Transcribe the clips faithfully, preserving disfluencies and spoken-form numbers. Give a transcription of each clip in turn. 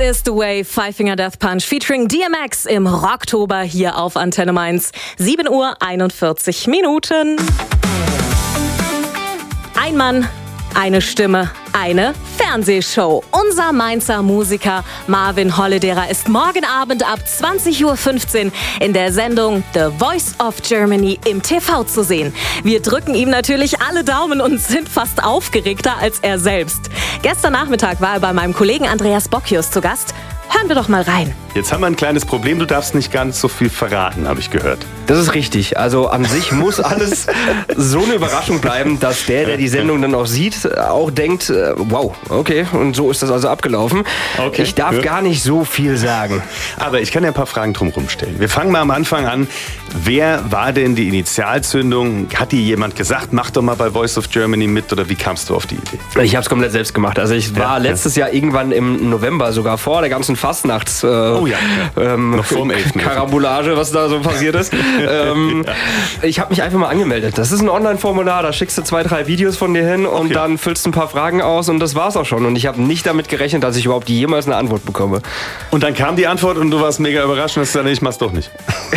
ist The Way, Five Finger Death Punch featuring D M X im Rocktober hier auf Antenne Mainz. sieben Uhr einundvierzig Minuten. Ein Mann, eine Stimme, eine Fernsehshow. Unser Mainzer Musiker Marvin Hollederer ist morgen Abend ab zwanzig Uhr fünfzehn in der Sendung The Voice of Germany im T V zu sehen. Wir drücken ihm natürlich alle Daumen und sind fast aufgeregter als er selbst. Gestern Nachmittag war er bei meinem Kollegen Andreas Bockius zu Gast. Hören wir doch mal rein. Jetzt haben wir ein kleines Problem, du darfst nicht ganz so viel verraten, habe ich gehört. Das ist richtig. Also an sich muss alles so eine Überraschung bleiben, dass der, der die Sendung dann auch sieht, auch denkt, äh, wow, okay, und so ist das also abgelaufen. Okay, ich darf ja. gar nicht so viel sagen. Aber ich kann ja ein paar Fragen drumherum stellen. Wir fangen mal am Anfang an. Wer war denn die Initialzündung? Hat dir jemand gesagt, mach doch mal bei Voice of Germany mit, oder wie kamst du auf die Idee? Ich habe es komplett selbst gemacht. Also ich war ja, letztes ja. Jahr irgendwann im November, sogar vor der ganzen Fastnachts äh, oh ja, ja. Ähm, noch vorm elften Karambolage, was da so passiert ist. ähm, ja. Ich habe mich einfach mal angemeldet. Das ist ein Online-Formular, da schickst du zwei, drei Videos von dir hin und okay. dann füllst du ein paar Fragen aus und das war's auch schon. Und ich habe nicht damit gerechnet, dass ich überhaupt jemals eine Antwort bekomme. Und dann kam die Antwort und du warst mega überrascht und hast gesagt, ich mach's doch nicht.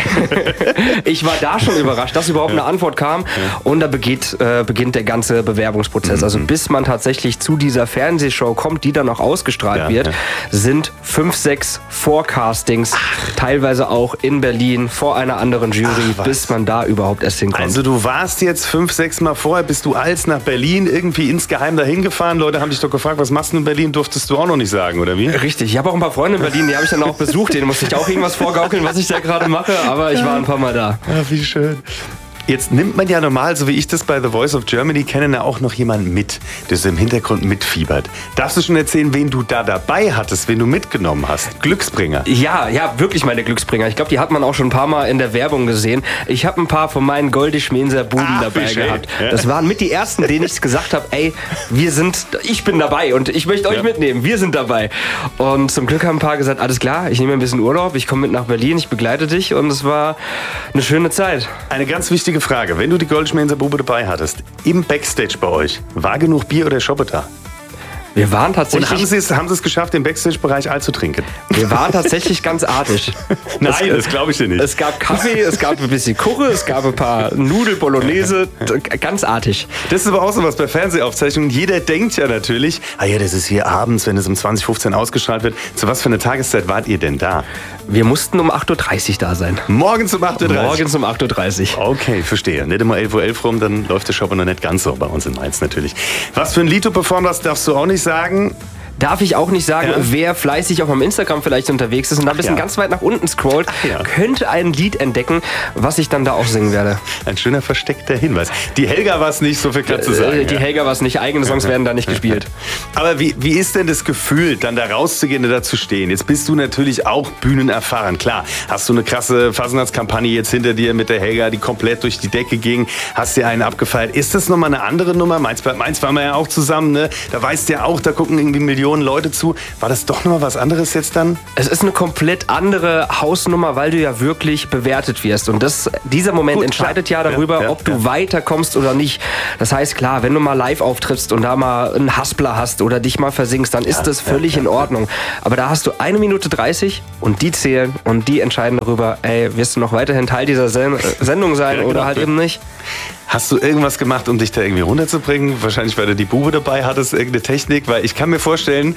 Ich war da schon überrascht, dass überhaupt ja. eine Antwort kam ja. und da beginnt, äh, beginnt der ganze Bewerbungsprozess. Mhm. Also bis man tatsächlich zu dieser Fernsehshow kommt, die dann auch ausgestrahlt ja, wird, ja. sind fünf, sechs Forecastings, Ach. teilweise auch in Berlin vor einer anderen Jury, Ach, bis man da überhaupt erst hinkommt. Also du warst jetzt fünf, sechs Mal vorher, bist du als nach Berlin irgendwie insgeheim dahin gefahren. Leute haben dich doch gefragt, was machst du in Berlin? Durftest du auch noch nicht sagen, oder wie? Richtig, ich habe auch ein paar Freunde in Berlin, die habe ich dann auch besucht. Denen musste ich auch irgendwas vorgaukeln, was ich da gerade mache, aber ich war ein paar Mal da. Ja, wie schön. Jetzt nimmt man ja normal, so wie ich das bei The Voice of Germany kenne, ja auch noch jemanden mit, der so im Hintergrund mitfiebert. Darfst du schon erzählen, wen du da dabei hattest, wen du mitgenommen hast? Glücksbringer. Ja, ja, wirklich meine Glücksbringer. Ich glaube, die hat man auch schon ein paar Mal in der Werbung gesehen. Ich habe ein paar von meinen Goldisch-Menser Buben Ach, dabei gehabt. Ja. Das waren mit die ersten, denen ich gesagt habe, ey, wir sind, ich bin dabei und ich möchte euch ja. mitnehmen. Wir sind dabei. Und zum Glück haben ein paar gesagt, alles klar, ich nehme ein bisschen Urlaub, ich komme mit nach Berlin, ich begleite dich und es war eine schöne Zeit. Eine ganz wichtige Frage. Wenn du die Goldisch-Menser Bube dabei hattest, im Backstage bei euch, war genug Bier oder Schoppe da? Wir waren tatsächlich... Und haben sie es, haben sie es geschafft, im Backstage-Bereich all zu trinken? Wir waren tatsächlich ganz artig. Nein, es, das glaube ich dir nicht. Es gab Kaffee, es gab ein bisschen Kuche, es gab ein paar Nudel, Bolognese, ganz artig. Das ist aber auch so was bei Fernsehaufzeichnungen. Jeder denkt ja natürlich, ah ja, das ist hier abends, wenn es um zwanzig fünfzehn ausgestrahlt wird. Zu was für eine Tageszeit wart ihr denn da? Wir mussten um acht Uhr dreißig da sein. Morgens um acht Uhr dreißig? Morgens um acht Uhr dreißig. Okay, verstehe. Nicht immer elf Uhr elf rum, dann läuft der Shop noch nicht ganz so bei uns in Mainz natürlich. Was für ein Lied du performt hast, darfst du auch nicht sagen. Darf ich auch nicht sagen, ja. wer fleißig auf meinem Instagram vielleicht unterwegs ist und da ein bisschen ja. ganz weit nach unten scrollt, ja. könnte ein Lied entdecken, was ich dann da auch singen werde. Ein schöner versteckter Hinweis. Die Helga war es nicht, so viel klar zu sagen. Die ja. Helga war es nicht, eigene Songs werden da nicht gespielt. Aber wie, wie ist denn das Gefühl, dann da rauszugehen und da zu stehen? Jetzt bist du natürlich auch bühnenerfahren. Klar, hast du eine krasse Fastnachtskampagne jetzt hinter dir mit der Helga, die komplett durch die Decke ging, hast dir einen abgefeiert. Ist das nochmal eine andere Nummer? Mainz, bei Mainz waren wir ja auch zusammen, ne? Da weißt du ja auch, da gucken irgendwie Millionen Leute zu. War das doch noch mal was anderes jetzt dann? Es ist eine komplett andere Hausnummer, weil du ja wirklich bewertet wirst. Und das, dieser Moment Gut, entscheidet klar. ja darüber, ja, ja, ob du ja. weiterkommst oder nicht. Das heißt, klar, wenn du mal live auftrittst und da mal einen Haspler hast oder dich mal versingst, dann ist ja, das völlig ja, ja, in Ordnung. Aber da hast du eine Minute dreißig und die zählen und die entscheiden darüber, ey, wirst du noch weiterhin Teil dieser Sen- Sendung sein ja, oder genau. halt eben nicht? Hast du irgendwas gemacht, um dich da irgendwie runterzubringen? Wahrscheinlich, weil du die Bube dabei hattest, irgendeine Technik, weil ich kann mir vorstellen,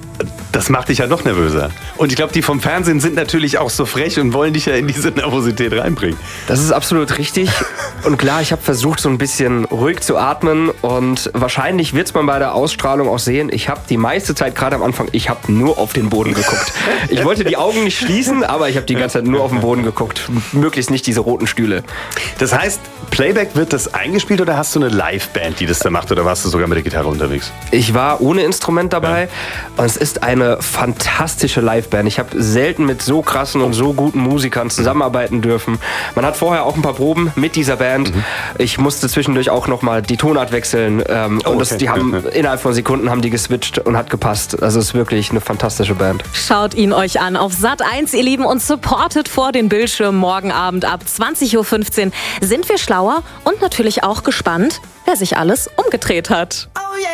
das macht dich ja noch nervöser. Und ich glaube, die vom Fernsehen sind natürlich auch so frech und wollen dich ja in diese Nervosität reinbringen. Das ist absolut richtig. Und klar, ich habe versucht, so ein bisschen ruhig zu atmen. Und wahrscheinlich wird es man bei der Ausstrahlung auch sehen. Ich habe die meiste Zeit, gerade am Anfang, ich habe nur auf den Boden geguckt. Ich wollte die Augen nicht schließen, aber ich habe die ganze Zeit nur auf den Boden geguckt. Möglichst nicht diese roten Stühle. Das heißt, Playback wird das eingespielt oder hast du eine Liveband, die das da macht? Oder warst du sogar mit der Gitarre unterwegs? Ich war ohne Instrument dabei. Ja. Und es ist eine fantastische Liveband. Ich habe selten mit so krassen und so guten Musikern zusammenarbeiten dürfen. Man hat vorher auch ein paar Proben mit dieser Band. Mhm. Ich musste zwischendurch auch nochmal die Tonart wechseln. Ähm, oh, und das, okay. die haben innerhalb von Sekunden haben die geswitcht und hat gepasst. Also es ist wirklich eine fantastische Band. Schaut ihn euch an auf Sat eins, ihr Lieben, und supportet vor den Bildschirmen morgen Abend ab zwanzig Uhr fünfzehn. Sind wir schlauer und natürlich auch gespannt, wer sich alles umgedreht hat.